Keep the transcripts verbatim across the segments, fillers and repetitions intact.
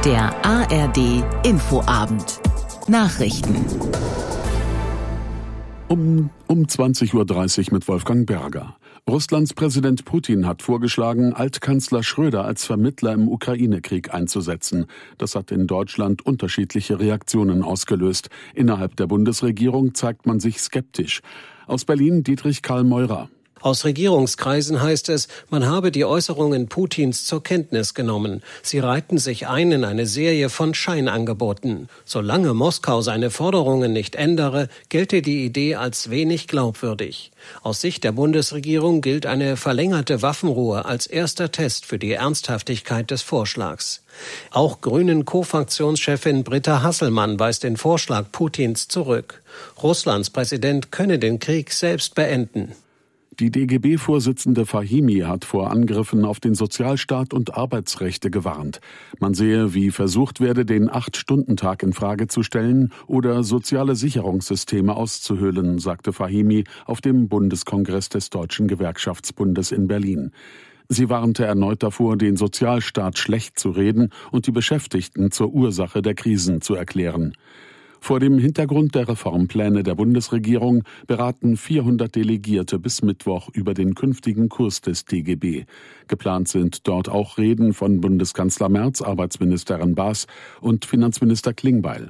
Der A R D Infoabend. Nachrichten. Um, um zwanzig Uhr dreißig mit Wolfgang Berger. Russlands Präsident Putin hat vorgeschlagen, Altkanzler Schröder als Vermittler im Ukraine-Krieg einzusetzen. Das hat in Deutschland unterschiedliche Reaktionen ausgelöst. Innerhalb der Bundesregierung zeigt man sich skeptisch. Aus Berlin Dietrich Karl Meurer. Aus Regierungskreisen heißt es, man habe die Äußerungen Putins zur Kenntnis genommen. Sie reihten sich ein in eine Serie von Scheinangeboten. Solange Moskau seine Forderungen nicht ändere, gelte die Idee als wenig glaubwürdig. Aus Sicht der Bundesregierung gilt eine verlängerte Waffenruhe als erster Test für die Ernsthaftigkeit des Vorschlags. Auch Grünen-Co-Fraktionschefin Britta Hasselmann weist den Vorschlag Putins zurück. Russlands Präsident könne den Krieg selbst beenden. Die D G B-Vorsitzende Fahimi hat vor Angriffen auf den Sozialstaat und Arbeitsrechte gewarnt. Man sehe, wie versucht werde, den Acht-Stunden-Tag in Frage zu stellen oder soziale Sicherungssysteme auszuhöhlen, sagte Fahimi auf dem Bundeskongress des Deutschen Gewerkschaftsbundes in Berlin. Sie warnte erneut davor, den Sozialstaat schlecht zu reden und die Beschäftigten zur Ursache der Krisen zu erklären. Vor dem Hintergrund der Reformpläne der Bundesregierung beraten vierhundert Delegierte bis Mittwoch über den künftigen Kurs des D G B. Geplant sind dort auch Reden von Bundeskanzler Merz, Arbeitsministerin Baas und Finanzminister Klingbeil.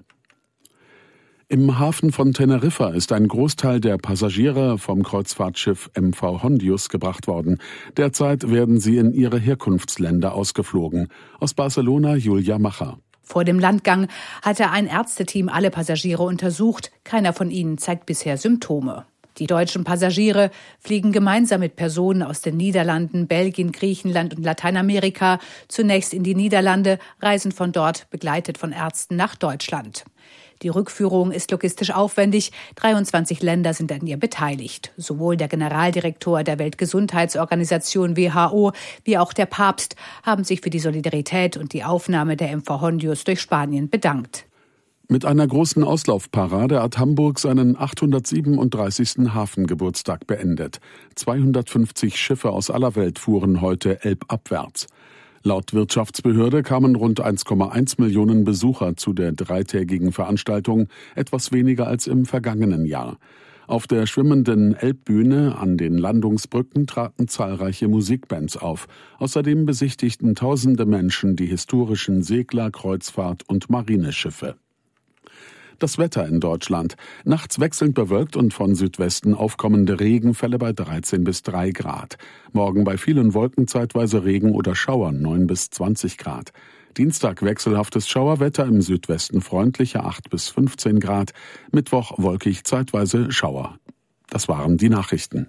Im Hafen von Teneriffa ist ein Großteil der Passagiere vom Kreuzfahrtschiff M V Hondius gebracht worden. Derzeit werden sie in ihre Herkunftsländer ausgeflogen. Aus Barcelona Julia Macher. Vor dem Landgang hatte ein Ärzteteam alle Passagiere untersucht. Keiner von ihnen zeigt bisher Symptome. Die deutschen Passagiere fliegen gemeinsam mit Personen aus den Niederlanden, Belgien, Griechenland und Lateinamerika zunächst in die Niederlande, reisen von dort begleitet von Ärzten nach Deutschland. Die Rückführung ist logistisch aufwendig. dreiundzwanzig Länder sind an ihr beteiligt. Sowohl der Generaldirektor der Weltgesundheitsorganisation W H O wie auch der Papst haben sich für die Solidarität und die Aufnahme der M V Hondius durch Spanien bedankt. Mit einer großen Auslaufparade hat Hamburg seinen achthundertsiebenunddreißigsten Hafengeburtstag beendet. zweihundertfünfzig Schiffe aus aller Welt fuhren heute elbabwärts. Laut Wirtschaftsbehörde kamen rund eins Komma eins Millionen Besucher zu der dreitägigen Veranstaltung, etwas weniger als im vergangenen Jahr. Auf der schwimmenden Elbbühne an den Landungsbrücken traten zahlreiche Musikbands auf. Außerdem besichtigten tausende Menschen die historischen Segler-, Kreuzfahrt- und Marineschiffe. Das Wetter in Deutschland. Nachts wechselnd bewölkt und von Südwesten aufkommende Regenfälle bei dreizehn bis drei Grad. Morgen bei vielen Wolken zeitweise Regen oder Schauern neun bis zwanzig Grad. Dienstag wechselhaftes Schauerwetter, im Südwesten freundlicher acht bis fünfzehn Grad. Mittwoch wolkig, zeitweise Schauer. Das waren die Nachrichten.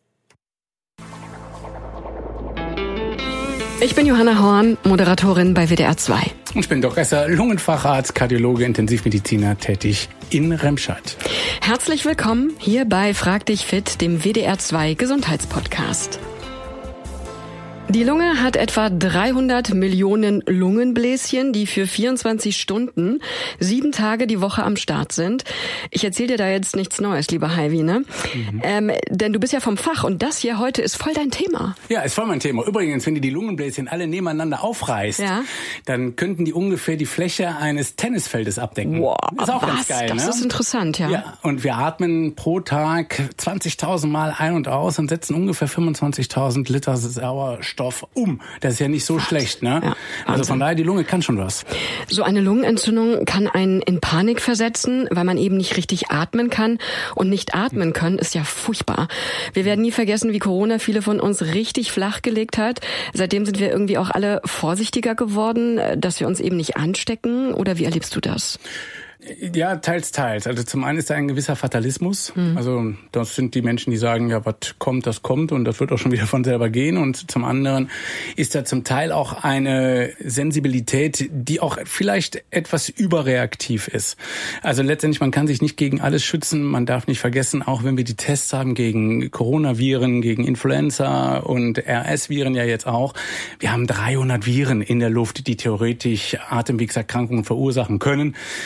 Ich bin Johanna Horn, Moderatorin bei W D R zwei. Und ich bin Doktor Esser, Lungenfacharzt, Kardiologe, Intensivmediziner, tätig in Remscheid. Herzlich willkommen hier bei Frag dich fit, dem W D R zwei Gesundheitspodcast. Die Lunge hat etwa dreihundert Millionen Lungenbläschen, die für vierundzwanzig Stunden, sieben Tage die Woche am Start sind. Ich erzähle dir da jetzt nichts Neues, lieber Heivi, ne? Mhm. Ähm, denn du bist ja vom Fach und das hier heute ist voll dein Thema. Ja, ist voll mein Thema. Übrigens, wenn du die Lungenbläschen alle nebeneinander aufreißt, ja, dann könnten die ungefähr die Fläche eines Tennisfeldes abdecken. Wow, ist auch was? Ganz geil, das ne? ist interessant, ja. Ja, und wir atmen pro Tag zwanzigtausend Mal ein und aus und setzen ungefähr fünfundzwanzigtausend Liter Sauerstoff um. Das ist ja nicht so was? schlecht, ne? Ja, also von daher, die Lunge kann schon was. So eine Lungenentzündung kann einen in Panik versetzen, weil man eben nicht richtig atmen kann. Und nicht atmen können ist ja furchtbar. Wir werden nie vergessen, wie Corona viele von uns richtig flach gelegt hat. Seitdem sind wir irgendwie auch alle vorsichtiger geworden, dass wir uns eben nicht anstecken. Oder wie erlebst du das? Ja, teils, teils. Also zum einen ist da ein gewisser Fatalismus. Mhm. Also das sind die Menschen, die sagen, ja, was kommt, das kommt und das wird auch schon wieder von selber gehen. Und zum anderen ist da zum Teil auch eine Sensibilität, die auch vielleicht etwas überreaktiv ist. Also letztendlich, man kann sich nicht gegen alles schützen. Man darf nicht vergessen, auch wenn wir die Tests haben gegen Coronaviren, gegen Influenza und R S-Viren ja jetzt auch. Wir haben dreihundert Viren in der Luft, die theoretisch Atemwegserkrankungen verursachen können. Das heißt,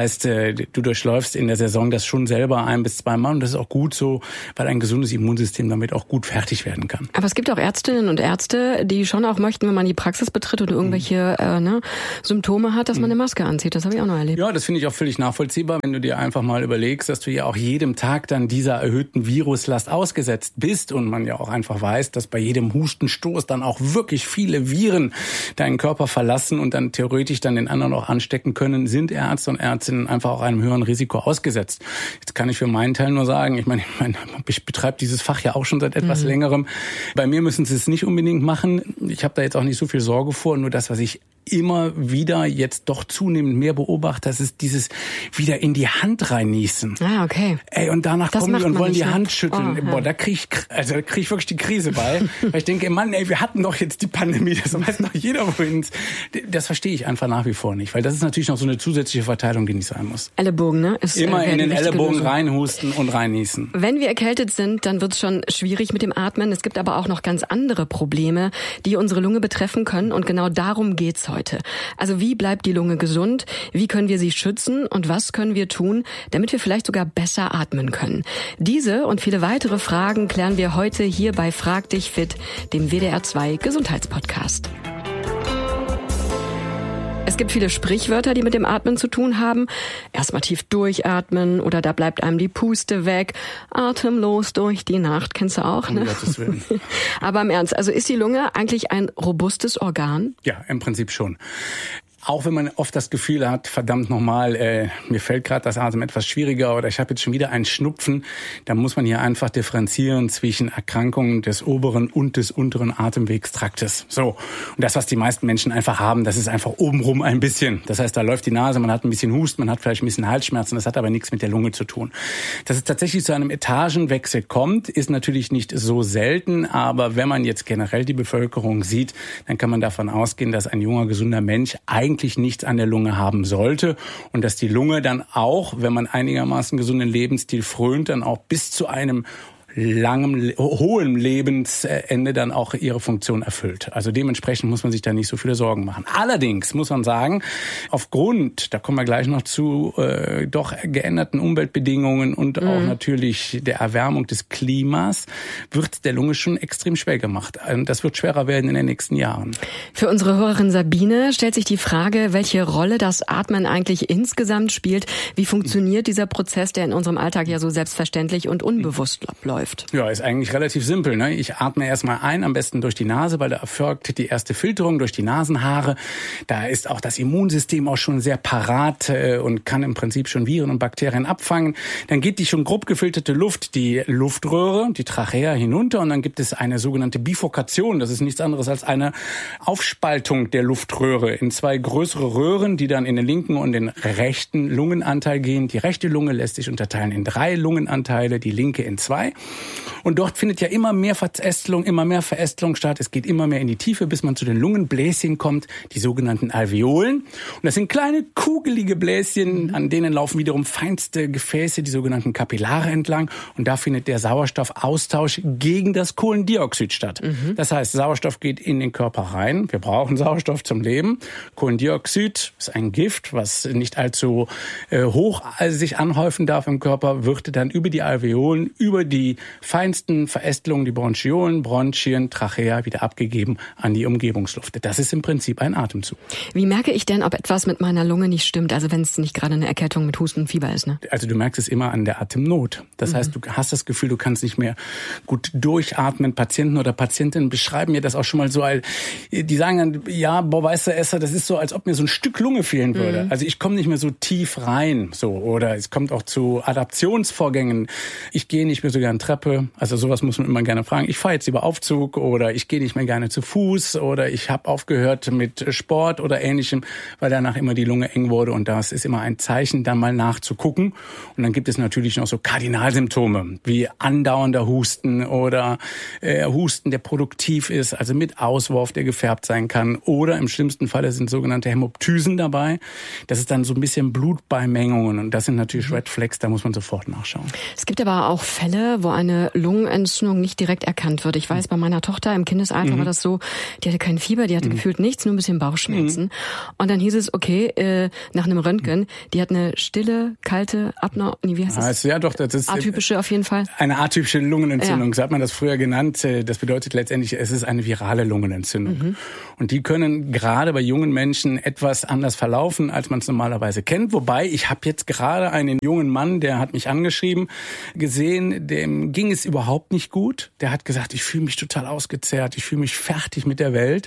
heißt, du durchläufst in der Saison das schon selber ein bis zweimal und das ist auch gut so, weil ein gesundes Immunsystem damit auch gut fertig werden kann. Aber es gibt auch Ärztinnen und Ärzte, die schon auch möchten, wenn man die Praxis betritt oder irgendwelche mhm. äh, ne, Symptome hat, dass man eine Maske anzieht. Das habe ich auch noch erlebt. Ja, das finde ich auch völlig nachvollziehbar, wenn du dir einfach mal überlegst, dass du ja auch jedem Tag dann dieser erhöhten Viruslast ausgesetzt bist und man ja auch einfach weiß, dass bei jedem Hustenstoß dann auch wirklich viele Viren deinen Körper verlassen und dann theoretisch dann den anderen auch anstecken können, sind Ärzte und Ärztinnen einfach auch einem höheren Risiko ausgesetzt. Jetzt kann ich für meinen Teil nur sagen, ich meine, ich, meine, ich betreibe dieses Fach ja auch schon seit etwas mhm. längerem. Bei mir müssen sie es nicht unbedingt machen. Ich habe da jetzt auch nicht so viel Sorge vor, nur das, was ich immer wieder jetzt doch zunehmend mehr beobachte, das ist dieses wieder in die Hand reinnießen. Ah, okay. Ey, und danach das kommen die und wollen die Hand schütteln. Oh, Boah, ja. da kriege ich, also da krieg ich wirklich die Krise bei. Weil ich denke, Mann, ey, wir hatten doch jetzt die Pandemie, das weiß doch jeder wohin. Das verstehe ich einfach nach wie vor nicht, weil das ist natürlich noch so eine zusätzliche Verteilung, die nicht sein muss. Ellenbogen, ne? Ist, Immer äh, in den Ellenbogen Lösung. reinhusten und reinnießen. Wenn wir erkältet sind, dann wird es schon schwierig mit dem Atmen. Es gibt aber auch noch ganz andere Probleme, die unsere Lunge betreffen können und genau darum geht's heute. Also wie bleibt die Lunge gesund? Wie können wir sie schützen? Und was können wir tun, damit wir vielleicht sogar besser atmen können? Diese und viele weitere Fragen klären wir heute hier bei Frag dich fit, dem W D R zwei Gesundheitspodcast. Es gibt viele Sprichwörter, die mit dem Atmen zu tun haben. Erstmal tief durchatmen oder da bleibt einem die Puste weg. Atemlos durch die Nacht, kennst du auch, ne? Um Gottes Willen. Aber im Ernst, also ist die Lunge eigentlich ein robustes Organ? Ja, im Prinzip schon. Auch wenn man oft das Gefühl hat, verdammt nochmal, äh, mir fällt gerade das Atem etwas schwieriger oder ich habe jetzt schon wieder einen Schnupfen, dann muss man hier einfach differenzieren zwischen Erkrankungen des oberen und des unteren Atemwegstraktes. So, und das, was die meisten Menschen einfach haben, das ist einfach obenrum ein bisschen. Das heißt, da läuft die Nase, man hat ein bisschen Hust, man hat vielleicht ein bisschen Halsschmerzen, das hat aber nichts mit der Lunge zu tun. Dass es tatsächlich zu einem Etagenwechsel kommt, ist natürlich nicht so selten, aber wenn man jetzt generell die Bevölkerung sieht, dann kann man davon ausgehen, dass ein junger, gesunder Mensch eigentlich eigentlich nichts an der Lunge haben sollte und dass die Lunge dann auch, wenn man einigermaßen gesunden Lebensstil frönt, dann auch bis zu einem langem, hohem Lebensende dann auch ihre Funktion erfüllt. Also dementsprechend muss man sich da nicht so viele Sorgen machen. Allerdings muss man sagen, aufgrund, da kommen wir gleich noch zu, äh, doch geänderten Umweltbedingungen und mhm. auch natürlich der Erwärmung des Klimas, wird der Lunge schon extrem schwer gemacht. Und das wird schwerer werden in den nächsten Jahren. Für unsere Hörerin Sabine stellt sich die Frage, welche Rolle das Atmen eigentlich insgesamt spielt. Wie funktioniert dieser Prozess, der in unserem Alltag ja so selbstverständlich und unbewusst läuft? Ja, ist eigentlich relativ simpel, ne? Ich atme erstmal ein, am besten durch die Nase, weil da erfolgt die erste Filterung durch die Nasenhaare. Da ist auch das Immunsystem auch schon sehr parat äh, und kann im Prinzip schon Viren und Bakterien abfangen. Dann geht die schon grob gefilterte Luft, die Luftröhre, die Trachea hinunter und dann gibt es eine sogenannte Bifurkation. Das ist nichts anderes als eine Aufspaltung der Luftröhre in zwei größere Röhren, die dann in den linken und den rechten Lungenanteil gehen. Die rechte Lunge lässt sich unterteilen in drei Lungenanteile, die linke in zwei. Und dort findet ja immer mehr Verästelung, immer mehr Verästelung statt. Es geht immer mehr in die Tiefe, bis man zu den Lungenbläschen kommt, die sogenannten Alveolen. Und das sind kleine kugelige Bläschen, an denen laufen wiederum feinste Gefäße, die sogenannten Kapillare entlang. Und da findet der Sauerstoffaustausch gegen das Kohlendioxid statt. Mhm. Das heißt, Sauerstoff geht in den Körper rein. Wir brauchen Sauerstoff zum Leben. Kohlendioxid ist ein Gift, was nicht allzu äh, hoch sich anhäufen darf im Körper, wird dann über die Alveolen, über die feinsten Verästelungen, die Bronchiolen, Bronchien, Trachea wieder abgegeben an die Umgebungsluft. Das ist im Prinzip ein Atemzug. Wie merke ich denn, ob etwas mit meiner Lunge nicht stimmt? Also wenn es nicht gerade eine Erkältung mit Husten und Fieber ist, ne? Also du merkst es immer an der Atemnot. Das mhm. heißt, du hast das Gefühl, du kannst nicht mehr gut durchatmen. Patienten oder Patientinnen beschreiben mir das auch schon mal so, als die sagen dann, ja, boah, weißt du, Esther, das ist so, als ob mir so ein Stück Lunge fehlen würde. Mhm. Also ich komme nicht mehr so tief rein, so, oder es kommt auch zu Adaptionsvorgängen. Ich gehe nicht mehr so gern Treppe, also sowas muss man immer gerne fragen. Ich fahre jetzt lieber Aufzug oder ich gehe nicht mehr gerne zu Fuß oder ich habe aufgehört mit Sport oder Ähnlichem, weil danach immer die Lunge eng wurde und das ist immer ein Zeichen, dann mal nachzugucken. Und dann gibt es natürlich noch so Kardinalsymptome wie andauernder Husten oder äh, Husten, der produktiv ist, also mit Auswurf, der gefärbt sein kann, oder im schlimmsten Falle sind sogenannte Hämoptysen dabei. Das ist dann so ein bisschen Blutbeimengungen und das sind natürlich Red Flags, da muss man sofort nachschauen. Es gibt aber auch Fälle, wo eine Lungenentzündung nicht direkt erkannt wird. Ich weiß, bei meiner Tochter im Kindesalter mhm. war das so, die hatte kein Fieber, die hatte mhm. gefühlt nichts, nur ein bisschen Bauchschmerzen. Mhm. Und dann hieß es, okay, äh, nach einem Röntgen, die hat eine stille, kalte, abnor... Nee, wie heißt das? Also, ja, doch, das ist atypische auf jeden Fall. Eine atypische Lungenentzündung, ja. so hat man das früher genannt. Das bedeutet letztendlich, es ist eine virale Lungenentzündung. Mhm. Und die können gerade bei jungen Menschen etwas anders verlaufen, als man es normalerweise kennt. Wobei, ich habe jetzt gerade einen jungen Mann, der hat mich angeschrieben, gesehen, dem ging es überhaupt nicht gut. Der hat gesagt, ich fühle mich total ausgezehrt, ich fühle mich fertig mit der Welt.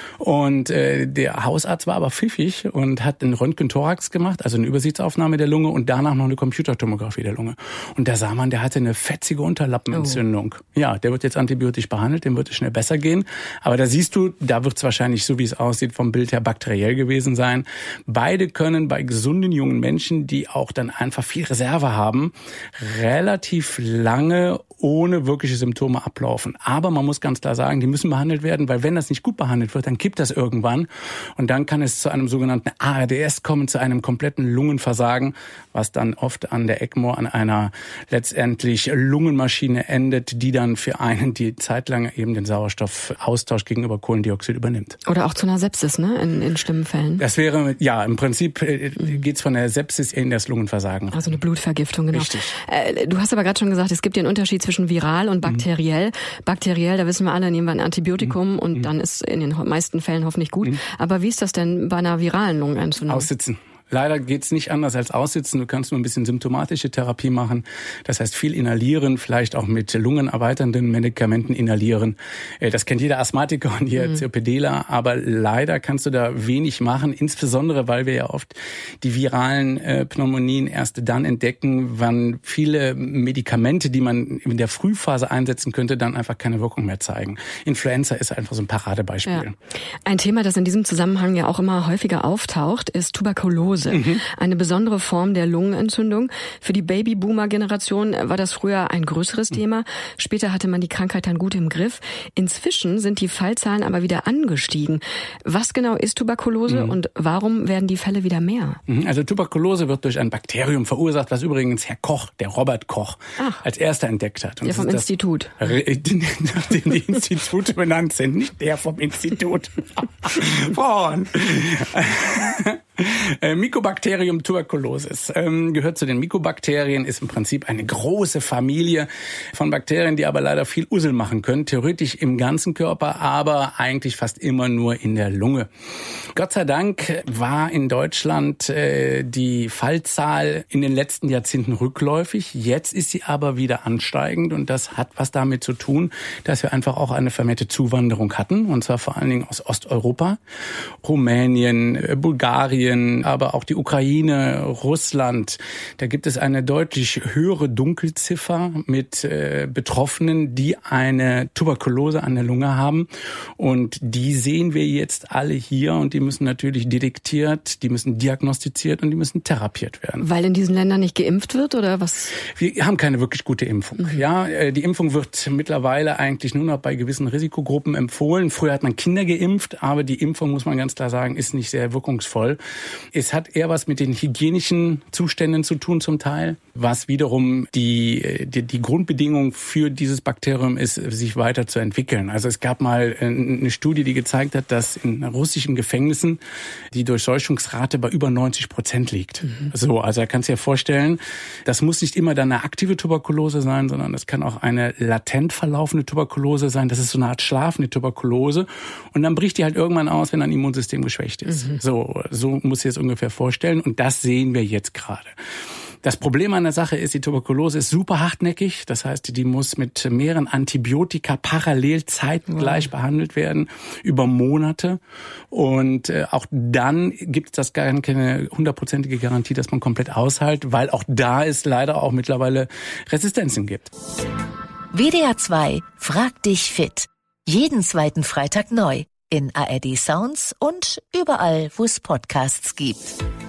Und äh, der Hausarzt war aber pfiffig und hat einen Röntgen-Thorax gemacht, also eine Übersichtsaufnahme der Lunge und danach noch eine Computertomographie der Lunge. Und da sah man, der hatte eine fetzige Unterlappenentzündung. Oh. Ja, der wird jetzt antibiotisch behandelt, dem wird es schnell besser gehen. Aber da siehst du, da wird es wahrscheinlich, so wie es aussieht, vom Bild her bakteriell gewesen sein. Beide können bei gesunden jungen Menschen, die auch dann einfach viel Reserve haben, relativ lange ohne wirkliche Symptome ablaufen. Aber man muss ganz klar sagen, die müssen behandelt werden, weil wenn das nicht gut behandelt wird, dann kippt das irgendwann und dann kann es zu einem sogenannten A R D S kommen, zu einem kompletten Lungenversagen, was dann oft an der ECMO, an einer letztendlich Lungenmaschine endet, die dann für einen die Zeit lang eben den Sauerstoffaustausch gegenüber Kohlendioxid übernimmt. Oder auch zu einer Sepsis, ne, in, in schlimmen Fällen. Das wäre, ja, im Prinzip mhm. geht's von der Sepsis in das Lungenversagen. Also eine Blutvergiftung, genau. Richtig. Äh, du hast aber gerade schon gesagt, es gibt den Unterschied zwischen viral und bakteriell. Mhm. Bakteriell, da wissen wir alle, nehmen wir ein Antibiotikum mhm. und dann ist in den meisten Fällen hoffentlich gut. Mhm. Aber wie ist das denn bei einer viralen Lungenentzündung? Aussitzen. Leider geht's nicht anders als aussitzen. Du kannst nur ein bisschen symptomatische Therapie machen. Das heißt viel inhalieren, vielleicht auch mit lungenerweiternden Medikamenten inhalieren. Das kennt jeder Asthmatiker und jeder mhm. COPDler. Aber leider kannst du da wenig machen, insbesondere weil wir ja oft die viralen äh, Pneumonien erst dann entdecken, wann viele Medikamente, die man in der Frühphase einsetzen könnte, dann einfach keine Wirkung mehr zeigen. Influenza ist einfach so ein Paradebeispiel. Ja. Ein Thema, das in diesem Zusammenhang ja auch immer häufiger auftaucht, ist Tuberkulose. Mhm. Eine besondere Form der Lungenentzündung. Für die Babyboomer-Generation war das früher ein größeres mhm. Thema. Später hatte man die Krankheit dann gut im Griff. Inzwischen sind die Fallzahlen aber wieder angestiegen. Was genau ist Tuberkulose mhm. und warum werden die Fälle wieder mehr? Also Tuberkulose wird durch ein Bakterium verursacht, was übrigens Herr Koch, der Robert Koch, Ach. als erster entdeckt hat. Und der vom Institut. Das, nachdem die Institute benannt sind, nicht der vom Institut. Frauen. Mycobacterium tuberculosis ähm, gehört zu den Mycobakterien, ist im Prinzip eine große Familie von Bakterien, die aber leider viel Ussel machen können, theoretisch im ganzen Körper, aber eigentlich fast immer nur in der Lunge. Gott sei Dank war in Deutschland äh, die Fallzahl in den letzten Jahrzehnten rückläufig. Jetzt ist sie aber wieder ansteigend und das hat was damit zu tun, dass wir einfach auch eine vermehrte Zuwanderung hatten, und zwar vor allen Dingen aus Osteuropa, Rumänien, Bulgarien, aber auch die Ukraine, Russland. Da gibt es eine deutlich höhere Dunkelziffer mit äh, Betroffenen, die eine Tuberkulose an der Lunge haben. Und die sehen wir jetzt alle hier und die müssen natürlich detektiert, die müssen diagnostiziert und die müssen therapiert werden. Weil in diesen Ländern nicht geimpft wird oder was? Wir haben keine wirklich gute Impfung. Mhm. Ja, die Impfung wird mittlerweile eigentlich nur noch bei gewissen Risikogruppen empfohlen. Früher hat man Kinder geimpft, aber die Impfung, muss man ganz klar sagen, ist nicht sehr wirkungsvoll. Es hat eher was mit den hygienischen Zuständen zu tun zum Teil, was wiederum die, die, die Grundbedingung für dieses Bakterium ist, sich weiter zu entwickeln. Also es gab mal eine Studie, die gezeigt hat, dass in russischen Gefängnissen die Durchseuchungsrate bei über neunzig Prozent liegt. Mhm. So, also da kannst du dir vorstellen, das muss nicht immer dann eine aktive Tuberkulose sein, sondern das kann auch eine latent verlaufende Tuberkulose sein. Das ist so eine Art schlafende Tuberkulose. Und dann bricht die halt irgendwann aus, wenn ein Immunsystem geschwächt ist. Mhm. So, so muss ich es ungefähr vorstellen. Und das sehen wir jetzt gerade. Das Problem an der Sache ist, die Tuberkulose ist super hartnäckig. Das heißt, die muss mit mehreren Antibiotika parallel zeitgleich wow. behandelt werden, über Monate. Und äh, auch dann gibt es das gar keine hundertprozentige Garantie, dass man komplett aushält, weil auch da es leider auch mittlerweile Resistenzen gibt. W D R zwei Frag dich fit. Jeden zweiten Freitag neu. In A R D Sounds und überall, wo es Podcasts gibt.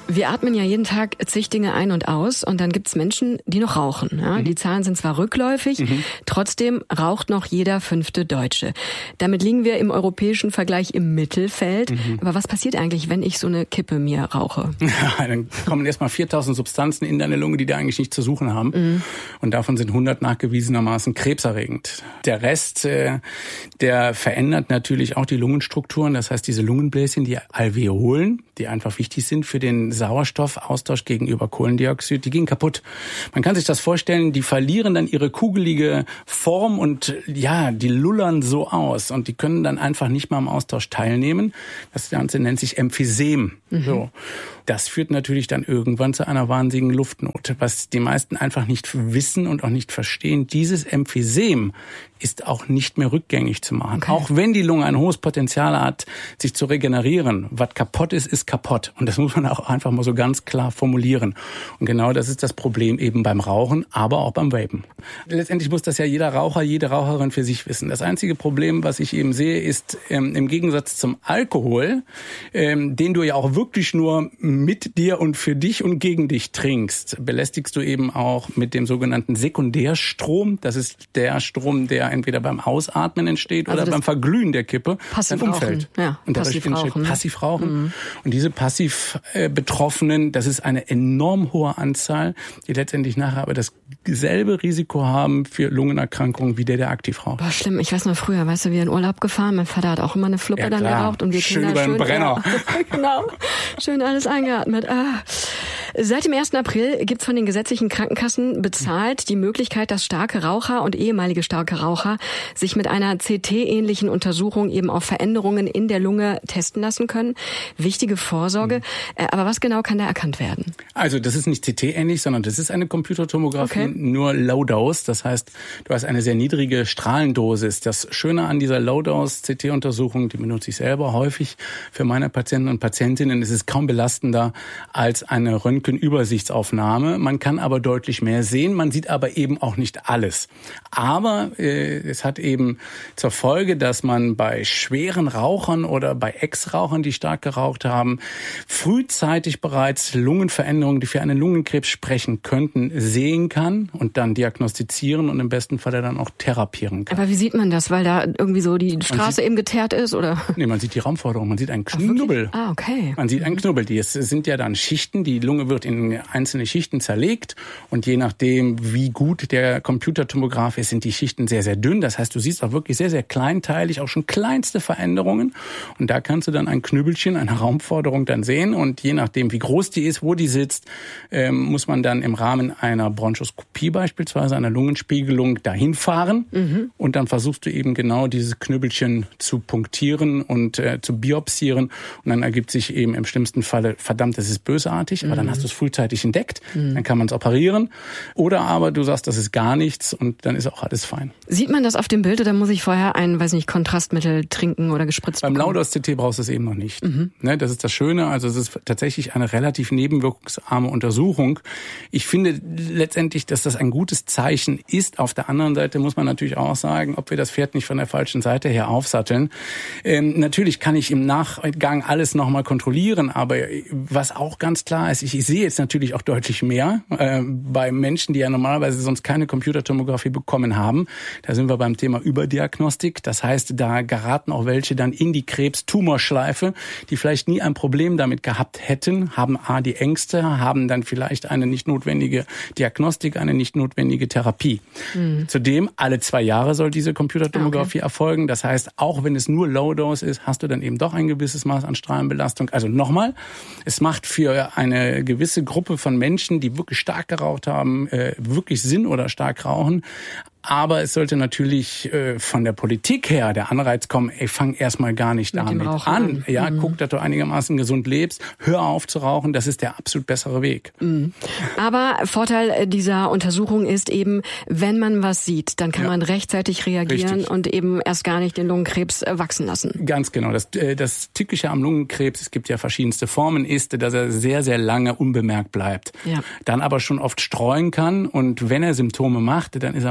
Wir atmen ja jeden Tag zig Dinge ein und aus und dann gibt's Menschen, die noch rauchen. Ja? Mhm. Die Zahlen sind zwar rückläufig, mhm. trotzdem raucht noch jeder fünfte Deutsche. Damit liegen wir im europäischen Vergleich im Mittelfeld. Mhm. Aber was passiert eigentlich, wenn ich so eine Kippe mir rauche? Ja, dann kommen erstmal viertausend Substanzen in deine Lunge, die da eigentlich nichts zu suchen haben. Mhm. Und davon sind hundert nachgewiesenermaßen krebserregend. Der Rest, äh, der verändert natürlich auch die Lungenstrukturen. Das heißt, diese Lungenbläschen, die Alveolen, die einfach wichtig sind für den Sauerstoffaustausch gegenüber Kohlendioxid, die gehen kaputt. Man kann sich das vorstellen, die verlieren dann ihre kugelige Form und ja, die lullern so aus und die können dann einfach nicht mehr am Austausch teilnehmen. Das Ganze nennt sich Emphysem. Mhm. So. Das führt natürlich dann irgendwann zu einer wahnsinnigen Luftnot. Was die meisten einfach nicht wissen und auch nicht verstehen, dieses Emphysem ist auch nicht mehr rückgängig zu machen. Okay. Auch wenn die Lunge ein hohes Potenzial hat, sich zu regenerieren. Was kaputt ist, ist kaputt. Und das muss man auch einfach mal so ganz klar formulieren. Und genau das ist das Problem eben beim Rauchen, aber auch beim Vapen. Letztendlich muss das ja jeder Raucher, jede Raucherin für sich wissen. Das einzige Problem, was ich eben sehe, ist ähm, im Gegensatz zum Alkohol, ähm, den du ja auch wirklich nur mit dir und für dich und gegen dich trinkst, belästigst du eben auch mit dem sogenannten Sekundärstrom. Das ist der Strom, der entweder beim Ausatmen entsteht also oder beim Verglühen der Kippe passiv im Umfeld. Rauchen. Ja, und passiv dadurch rauchen. Passiv rauchen. Mhm. Und diese passiv äh, Betroffenen, das ist eine enorm hohe Anzahl, die letztendlich nachher aber dasselbe Risiko haben für Lungenerkrankungen wie der, der aktiv raucht. Boah, schlimm. Ich weiß noch früher, weißt du, wir in Urlaub gefahren, mein Vater hat auch immer eine Fluppe ja, dann geraucht und wir schön Kinder über den schön Brenner. Ja, genau. Schön alles eingeatmet. Ah. Seit dem ersten April gibt's von den gesetzlichen Krankenkassen bezahlt die Möglichkeit, dass starke Raucher und ehemalige starke Raucher sich mit einer C T-ähnlichen Untersuchung eben auf Veränderungen in der Lunge testen lassen können. Wichtige Vorsorge. Mhm. Aber was genau kann da erkannt werden? Also das ist nicht C T-ähnlich, sondern das ist eine Computertomographie, okay. Nur Low-Dose. Das heißt, du hast eine sehr niedrige Strahlendosis. Das Schöne an dieser Low-Dose-C T-Untersuchung, die benutze ich selber häufig für meine Patienten und Patientinnen, es ist kaum belastender als eine Röntgenübersichtsaufnahme. Man kann aber deutlich mehr sehen, man sieht aber eben auch nicht alles. Aber äh, es hat eben zur Folge, dass man bei schweren Rauchern oder bei Ex-Rauchern, die stark geraucht haben, frühzeitig bereits Lungenveränderungen, die für einen Lungenkrebs sprechen könnten, sehen kann und dann diagnostizieren und im besten Fall dann auch therapieren kann. Aber wie sieht man das? Weil da irgendwie so die Straße sieht, eben geteert ist, oder? Nee, man sieht die Raumforderung, man sieht einen Knubbel. Ah, okay. Man sieht einen Knubbel. Die sind ja dann Schichten, die Lunge wird in einzelne Schichten zerlegt und je nachdem, wie gut der Computertomograph ist, sind die Schichten sehr, sehr dünn. Das heißt, du siehst auch wirklich sehr, sehr kleinteilig, auch schon kleinste Veränderungen und da kannst du dann ein Knüppelchen, eine Raumforderung dann sehen und je nachdem, wie groß die ist, wo die sitzt, ähm, muss man dann im Rahmen einer Bronchoskopie beispielsweise, einer Lungenspiegelung dahin fahren mhm. und dann versuchst du eben genau dieses Knüppelchen zu punktieren und äh, zu biopsieren und dann ergibt sich eben im schlimmsten Falle, verdammt, das ist bösartig, mhm. aber dann hast du es frühzeitig entdeckt, mhm. dann kann man es operieren oder aber du sagst, das ist gar nichts und dann ist auch alles fein. Sieht man das auf dem Bild oder muss ich vorher ein, weiß nicht, Kontrastmittel trinken oder gespritzt bekommen? Beim Low-Dose-C T brauchst du es eben noch nicht. Mhm. Ne, das ist das Schöne, also es ist tatsächlich eine relativ nebenwirkungsarme Untersuchung. Ich finde letztendlich, dass das ein gutes Zeichen ist. Auf der anderen Seite muss man natürlich auch sagen, ob wir das Pferd nicht von der falschen Seite her aufsatteln. Ähm, natürlich kann ich im Nachgang alles nochmal kontrollieren, aber was auch ganz klar ist, ich, ich sehe jetzt natürlich auch deutlich mehr äh, bei Menschen, die ja normalerweise sonst keine Computertomographie bekommen haben. Da sind wir beim Thema Überdiagnostik. Das heißt, da geraten auch welche dann in die Krebstumorschleife, die vielleicht nie ein Problem damit gehabt hätten, haben A, die Ängste, haben dann vielleicht eine nicht notwendige Diagnostik, eine nicht notwendige Therapie. Mhm. Zudem, alle zwei Jahre soll diese Computertomographie okay. erfolgen. Das heißt, auch wenn es nur Low-Dose ist, hast du dann eben doch ein gewisses Maß an Strahlenbelastung. Also nochmal, es macht für eine gewisse Gruppe von Menschen, die wirklich stark geraucht haben, äh, wirklich Sinn oder stark rauchen. Aber es sollte natürlich äh, von der Politik her der Anreiz kommen, ey, fang erstmal gar nicht Mit damit an. an. Ja, mhm. guck, dass du einigermaßen gesund lebst, hör auf zu rauchen, das ist der absolut bessere Weg. Mhm. Aber Vorteil dieser Untersuchung ist eben, wenn man was sieht, dann kann ja. man rechtzeitig reagieren Richtig. Und eben erst gar nicht den Lungenkrebs wachsen lassen. Ganz genau. Das, das Tückische am Lungenkrebs, es gibt ja verschiedenste Formen, ist, dass er sehr, sehr lange unbemerkt bleibt. Ja. Dann aber schon oft streuen kann und wenn er Symptome macht, dann ist er meistens so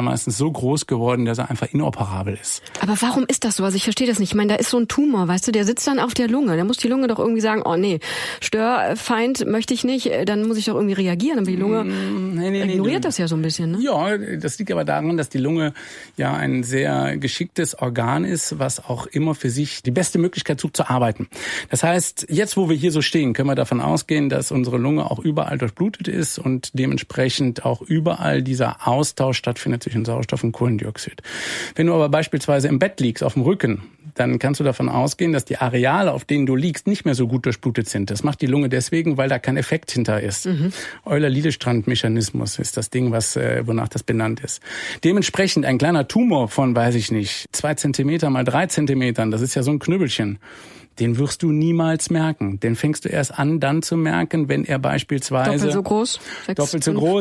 so groß geworden, dass er einfach inoperabel ist. Aber warum ist das so? Also ich verstehe das nicht. Ich meine, da ist so ein Tumor, weißt du, der sitzt dann auf der Lunge. Da muss die Lunge doch irgendwie sagen, oh nee, Störfeind möchte ich nicht, dann muss ich doch irgendwie reagieren. Aber die Lunge nee, nee, ignoriert nee, das ja so ein bisschen, ne? Ja, das liegt aber daran, dass die Lunge ja ein sehr geschicktes Organ ist, was auch immer für sich die beste Möglichkeit sucht zu arbeiten. Das heißt, jetzt, wo wir hier so stehen, können wir davon ausgehen, dass unsere Lunge auch überall durchblutet ist und dementsprechend auch überall dieser Austausch stattfindet zwischen Sauerstoff und Kohlendioxid. Wenn du aber beispielsweise im Bett liegst, auf dem Rücken, dann kannst du davon ausgehen, dass die Areale, auf denen du liegst, nicht mehr so gut durchblutet sind. Das macht die Lunge deswegen, weil da kein Effekt hinter ist. Mhm. Euler-Lillestrand-Mechanismus ist das Ding, was äh, wonach das benannt ist. Dementsprechend ein kleiner Tumor von, weiß ich nicht, zwei Zentimeter mal drei Zentimetern, das ist ja so ein Knüppelchen. Den wirst du niemals merken. Den fängst du erst an, dann zu merken, wenn er beispielsweise doppelt so groß, doppelt so groß